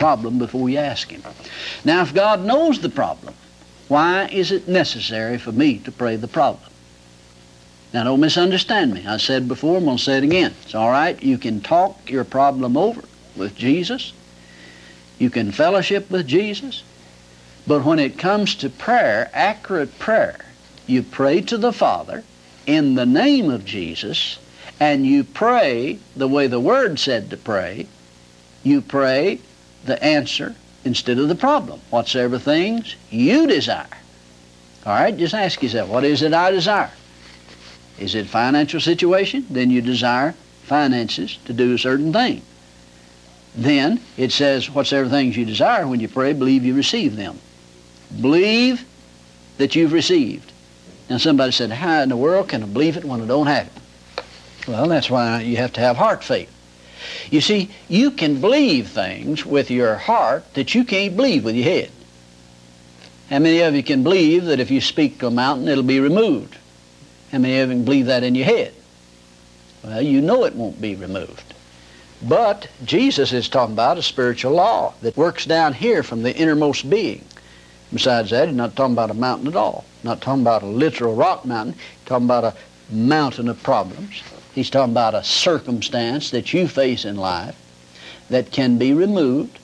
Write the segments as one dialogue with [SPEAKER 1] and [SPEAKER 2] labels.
[SPEAKER 1] problem before you ask Him. Now, if God knows the problem, why is it necessary for me to pray the problem? Now, don't misunderstand me. I said before, I'm going to say it again. It's all right. You can talk your problem over with Jesus. You can fellowship with Jesus. But when it comes to prayer, accurate prayer, you pray to the Father in the name of Jesus, and you pray the way the Word said to pray. You pray the answer instead of the problem. Whatsoever things you desire. All right, just ask yourself, what is it I desire? Is it financial situation? Then you desire finances to do a certain thing. Then it says, whatsoever things you desire, when you pray, believe you receive them. Believe that you've received. Now somebody said, how in the world can I believe it when I don't have it? Well, that's why you have to have heart faith. You see, you can believe things with your heart that you can't believe with your head. How many of you can believe that if you speak to a mountain, it'll be removed? How many of you can believe that in your head? Well, you know it won't be removed. But Jesus is talking about a spiritual law that works down here from the innermost being. Besides that, he's not talking about a mountain at all. Not talking about a literal rock mountain. He's talking about a mountain of problems. He's talking about a circumstance that you face in life that can be removed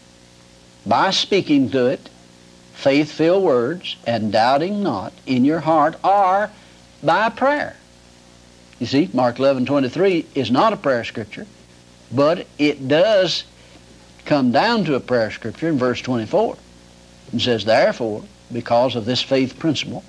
[SPEAKER 1] by speaking to it, faith-filled words, and doubting not in your heart, or by prayer. You see, Mark 11:23 is not a prayer scripture, but it does come down to a prayer scripture in verse 24. It says, therefore, because of this faith principle,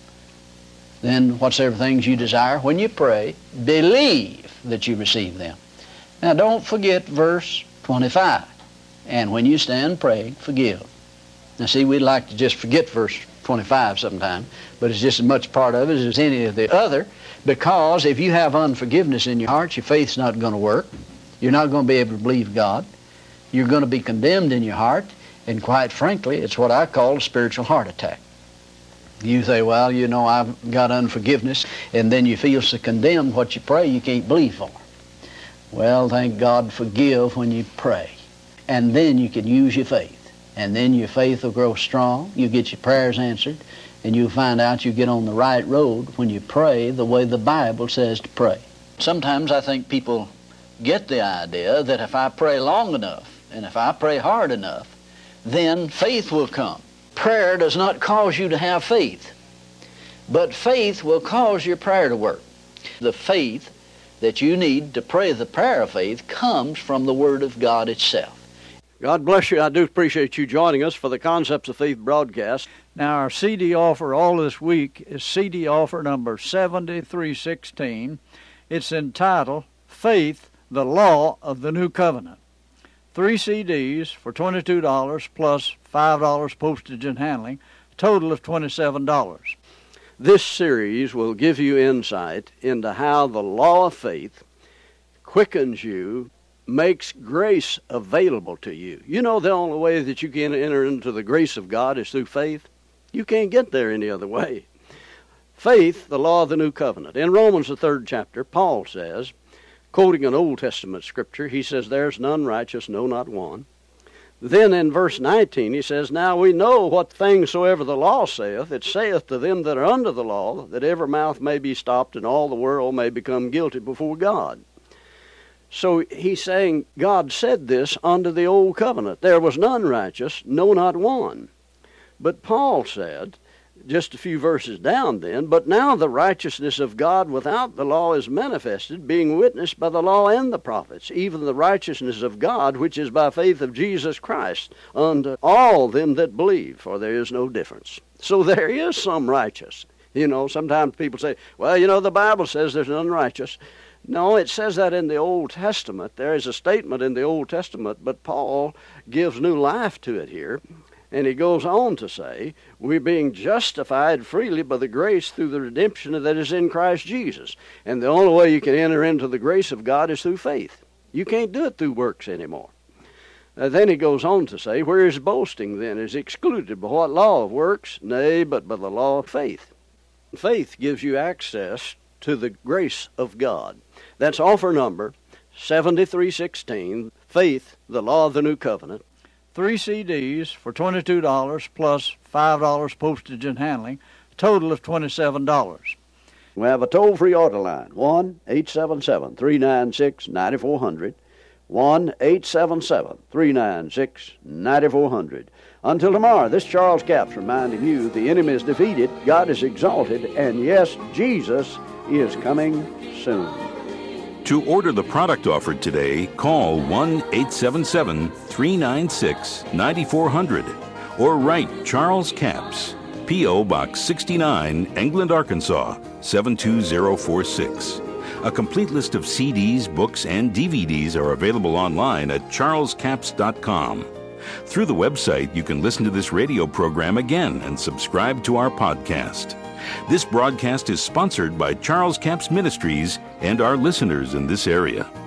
[SPEAKER 1] then whatsoever things you desire, when you pray, believe that you receive them. Now don't forget verse 25. And when you stand praying, forgive. Now see, we'd like to just forget verse 25 sometime, but it's just as much part of it as any of the other, because if you have unforgiveness in your heart, your faith's not going to work. You're not going to be able to believe God. You're going to be condemned in your heart, and quite frankly, it's what I call a spiritual heart attack. You say, well, you know, I've got unforgiveness, and then you feel so condemned what you pray you can't believe for. Well, thank God, forgive when you pray. And then you can use your faith. And then your faith will grow strong. You get your prayers answered, and you'll find out you get on the right road when you pray the way the Bible says to pray. Sometimes I think people get the idea that if I pray long enough, and if I pray hard enough, then faith will come. Prayer does not cause you to have faith, but faith will cause your prayer to work. The faith that you need to pray the prayer of faith comes from the Word of God itself.
[SPEAKER 2] God bless you. I do appreciate you joining us for the Concepts of Faith broadcast.
[SPEAKER 3] Now, our CD offer all this week is CD offer number 7316. It's entitled Faith, the Law of the New Covenant. 3 CDs for $22 plus $5 postage and handling, total of $27.
[SPEAKER 2] This series will give you insight into how the law of faith quickens you, makes grace available to you. You know the only way that you can enter into the grace of God is through faith. You can't get there any other way. Faith, the law of the new covenant. In Romans, the 3rd chapter, Paul says, quoting an Old Testament scripture, he says, there's none righteous, no, not one. Then in verse 19 he says, now we know what things soever the law saith, it saith to them that are under the law, that every mouth may be stopped and all the world may become guilty before God. So he's saying God said this under the old covenant. There was none righteous, no, not one. But Paul said, just a few verses down then, but now the righteousness of God without the law is manifested, being witnessed by the law and the prophets, even the righteousness of God, which is by faith of Jesus Christ, unto all them that believe, for there is no difference. So there is some righteous. You know, sometimes people say, well, you know, the Bible says there's none righteous. No, it says that in the Old Testament. There is a statement in the Old Testament, but Paul gives new life to it here. And he goes on to say, we're being justified freely by the grace through the redemption that is in Christ Jesus. And the only way you can enter into the grace of God is through faith. You can't do it through works anymore. Then he goes on to say, where is boasting then? Is excluded by what law of works? Nay, but by the law of faith. Faith gives you access to the grace of God. That's offer number 7316, Faith, the Law of the New Covenant.
[SPEAKER 3] 3 CDs for $22 plus $5 postage and handling, a total of $27.
[SPEAKER 2] We have a toll-free order line, 1-877-396-9400, 1-877-396-9400. Until tomorrow, this Charles Capps reminding you the enemy is defeated, God is exalted, and yes, Jesus is coming soon.
[SPEAKER 4] To order the product offered today, call 1-877-396-9400 or write Charles Capps, P.O. Box 69, England, Arkansas, 72046. A complete list of CDs, books, and DVDs are available online at charlescapps.com. Through the website, you can listen to this radio program again and subscribe to our podcast. This broadcast is sponsored by Charles Capps Ministries and our listeners in this area.